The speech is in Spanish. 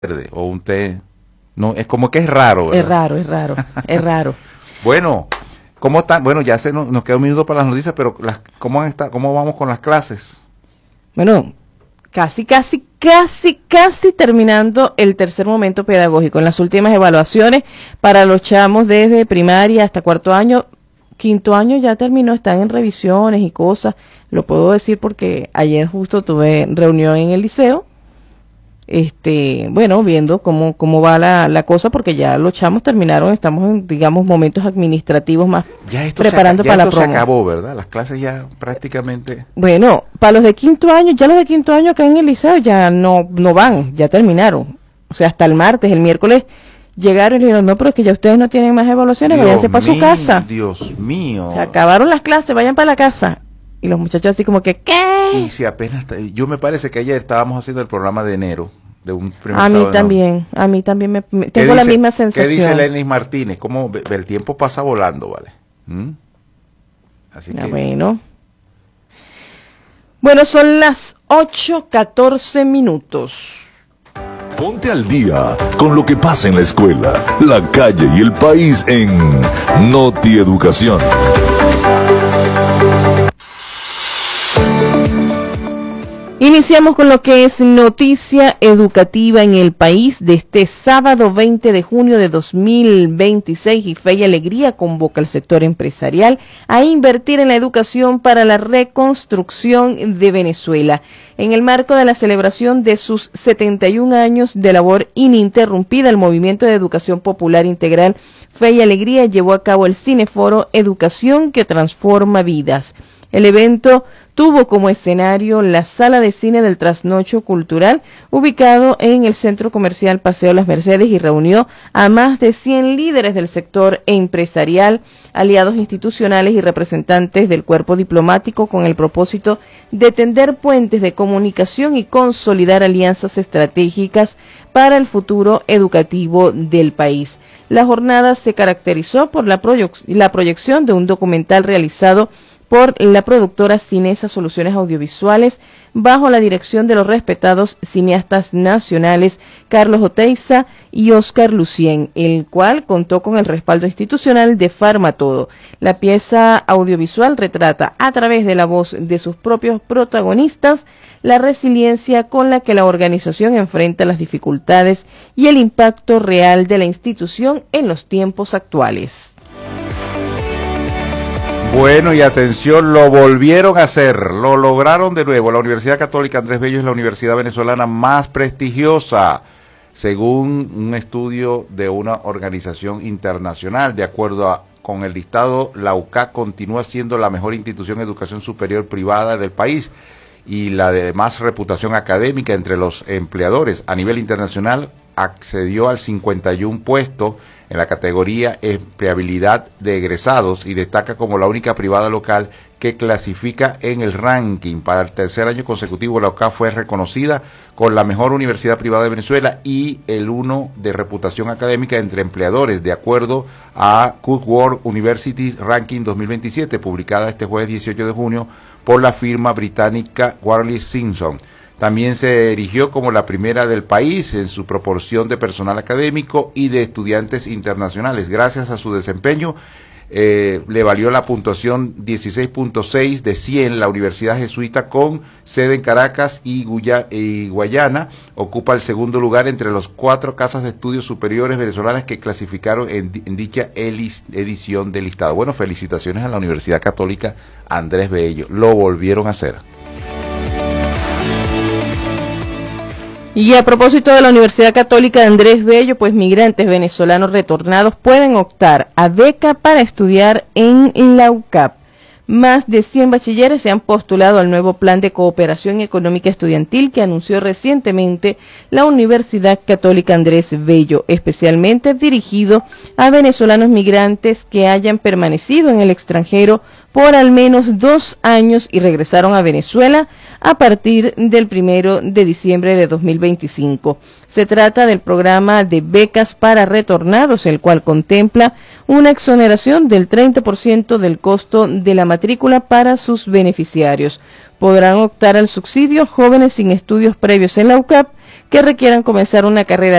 verde o un té, no, es como que es raro, ¿verdad? Es raro. Bueno, ¿cómo está? Bueno, ya nos queda un minuto para las noticias, pero ¿cómo vamos con las clases? Bueno, casi terminando el tercer momento pedagógico. En las últimas evaluaciones para los chamos desde primaria hasta cuarto año, quinto año ya terminó, están en revisiones y cosas. Lo puedo decir porque ayer justo tuve reunión en el liceo. Bueno, viendo cómo va la cosa, porque ya los chamos terminaron, estamos en, digamos, momentos administrativos más ya esto preparando para la promo. Se acabó, ¿verdad? Las clases ya prácticamente. Bueno, para los de quinto año, ya los de quinto año acá en el liceo ya no van, ya terminaron. O sea, hasta el martes, el miércoles llegaron y dijeron, no, pero es que ya ustedes no tienen más evaluaciones, váyanse para su casa. Dios mío. Se acabaron las clases, vayan para la casa. Y los muchachos así como que, ¿qué? Y si apenas, yo me parece que ayer estábamos haciendo el programa de enero. De un a mí también tengo la misma sensación. ¿Qué dice Lenis Martínez? Como el tiempo pasa volando, ¿vale? Así que bueno, son las 8:14. Ponte al día con lo que pasa en la escuela, la calle y el país en Noti Educación. Iniciamos con lo que es noticia educativa en el país de este sábado 20 de junio de 2026 y Fe y Alegría convoca al sector empresarial a invertir en la educación para la reconstrucción de Venezuela. En el marco de la celebración de sus 71 años de labor ininterrumpida, el Movimiento de Educación Popular Integral Fe y Alegría llevó a cabo el Cineforo Educación que Transforma Vidas. El evento tuvo como escenario la sala de cine del Trasnocho Cultural, ubicado en el Centro Comercial Paseo Las Mercedes, y reunió a más de 100 líderes del sector empresarial, aliados institucionales y representantes del cuerpo diplomático con el propósito de tender puentes de comunicación y consolidar alianzas estratégicas para el futuro educativo del país. La jornada se caracterizó por la proyección de un documental realizado por la productora Cinesa Soluciones Audiovisuales, bajo la dirección de los respetados cineastas nacionales Carlos Oteiza y Óscar Lucien, el cual contó con el respaldo institucional de Farmatodo. La pieza audiovisual retrata, a través de la voz de sus propios protagonistas, la resiliencia con la que la organización enfrenta las dificultades y el impacto real de la institución en los tiempos actuales. Bueno, y atención, lo volvieron a hacer, lo lograron de nuevo. La Universidad Católica Andrés Bello es la universidad venezolana más prestigiosa, según un estudio de una organización internacional. De acuerdo con el listado, la UCA continúa siendo la mejor institución de educación superior privada del país y la de más reputación académica entre los empleadores. A nivel internacional, accedió al 51 puesto en la categoría empleabilidad de egresados y destaca como la única privada local que clasifica en el ranking. Para el tercer año consecutivo, la UCA fue reconocida con la mejor universidad privada de Venezuela y el 1 de reputación académica entre empleadores, de acuerdo a Cook World University Ranking 2027, publicada este jueves 18 de junio por la firma británica Warley Simpson. También se erigió como la primera del país en su proporción de personal académico y de estudiantes internacionales. Gracias a su desempeño, le valió la puntuación 16.6 de 100. La Universidad Jesuita, con sede en Caracas y Guayana, ocupa el segundo lugar entre los 4 casas de estudios superiores venezolanas que clasificaron en dicha edición del listado. Bueno, felicitaciones a la Universidad Católica Andrés Bello. Lo volvieron a hacer. Y a propósito de la Universidad Católica de Andrés Bello, pues migrantes venezolanos retornados pueden optar a beca para estudiar en la UCAP. Más de 100 bachilleres se han postulado al nuevo Plan de Cooperación Económica Estudiantil que anunció recientemente la Universidad Católica Andrés Bello, especialmente dirigido a venezolanos migrantes que hayan permanecido en el extranjero por al menos 2 años y regresaron a Venezuela a partir del 1 de diciembre de 2025. Se trata del programa de becas para retornados, el cual contempla una exoneración del 30% del costo de la matrícula para sus beneficiarios. Podrán optar al subsidio jóvenes sin estudios previos en la UCAP que requieran comenzar una carrera